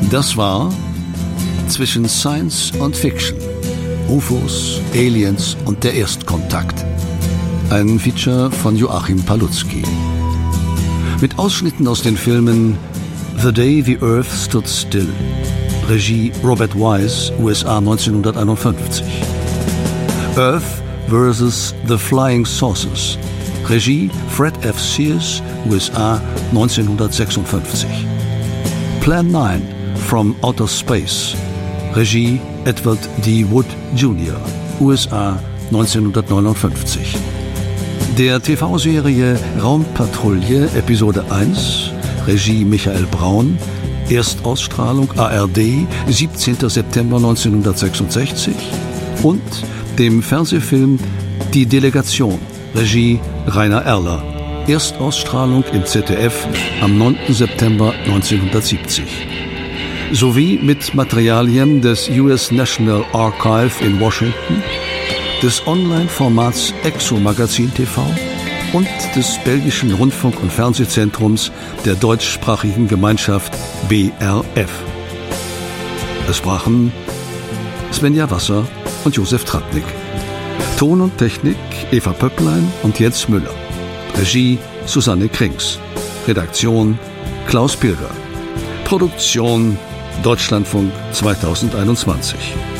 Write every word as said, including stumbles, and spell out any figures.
Das war Zwischen Science und Fiction, U F Os, Aliens und der Erstkontakt. Ein Feature von Joachim Palutzky. Mit Ausschnitten aus den Filmen The Day the Earth Stood Still, Regie Robert Wise, U S A neunzehnhunderteinundfünfzig. Earth versus the Flying Saucers, Regie Fred F. Sears, U S A neunzehnhundertsechsundfünfzig. Plan neun, From Outer Space, Regie Edward D. Wood Junior, U S A neunzehnhundertneunundfünfzig. Der T V-Serie Raumpatrouille Episode eins, Regie Michael Braun, Erstausstrahlung A R D, siebzehnter September neunzehnhundertsechsundsechzig, und dem Fernsehfilm Die Delegation, Regie Rainer Erler, Erstausstrahlung im Z D F am neunten September neunzehnhundertsiebzig. Sowie mit Materialien des U S National Archive in Washington, des Online-Formats Exo-Magazin T V und des belgischen Rundfunk- und Fernsehzentrums der deutschsprachigen Gemeinschaft B R F. Es sprachen Svenja Wasser und Josef Tratnik. Ton und Technik Eva Pöpplein und Jens Müller. Regie Susanne Krings. Redaktion Klaus Pilger. Produktion Deutschlandfunk zweitausendeinundzwanzig.